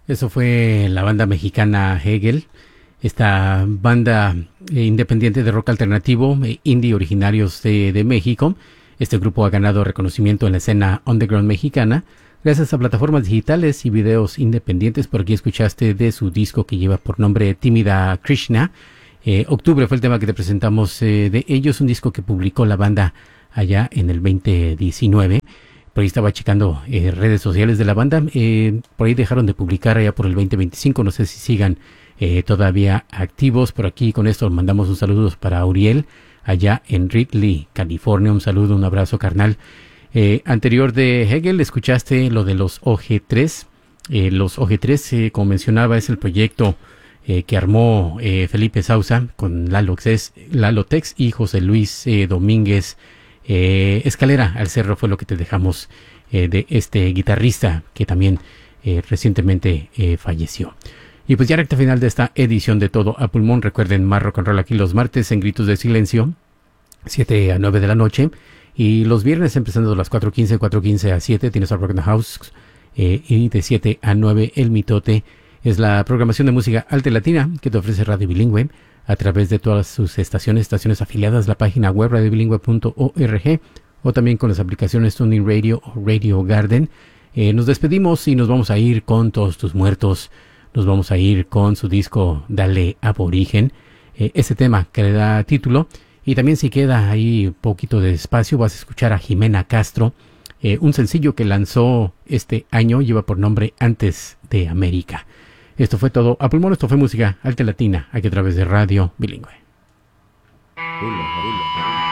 Eso fue la banda mexicana Hegel, esta banda independiente de rock alternativo, indie, originarios de México. Este grupo ha ganado reconocimiento en la escena underground mexicana gracias a plataformas digitales y videos independientes. Por aquí escuchaste de su disco que lleva por nombre Tímida Krishna. Octubre fue el tema que te presentamos de ellos, un disco que publicó la banda allá en el 2019. Por ahí estaba checando redes sociales de la banda. Por ahí dejaron de publicar allá por el 2025. No sé si sigan todavía activos. Por aquí con esto mandamos un saludo para Uriel, allá en Ridley, California. Un saludo, un abrazo, carnal. Anterior de Hegel escuchaste lo de los OG3. Los OG3, como mencionaba, es el proyecto que armó Felipe Sousa con Lalo Tex y José Luis Domínguez. Escalera al Cerro fue lo que te dejamos de este guitarrista que también recientemente falleció. Y pues ya recta final de esta edición de Todo a Pulmón. Recuerden, más rock and roll aquí los martes en Gritos de Silencio, 7 a 9 de la noche. Y los viernes empezando a las 4:15 a 7 tienes a Rock in the House. Y de 7 a 9 El Mitote es la programación de música alta latina que te ofrece Radio Bilingüe a través de todas sus estaciones afiliadas, la página web radiobilingüe.org o también con las aplicaciones Tuning Radio o Radio Garden. Nos despedimos y nos vamos a ir con Todos tus muertos. Nos vamos a ir con su disco Dale Aborigen, ese tema que le da título. Y también si queda ahí un poquito de espacio vas a escuchar a Jimena Castro, un sencillo que lanzó este año, lleva por nombre Antes de América. Esto fue Todo a Pulmón, esto fue música alta latina, aquí a través de Radio Bilingüe.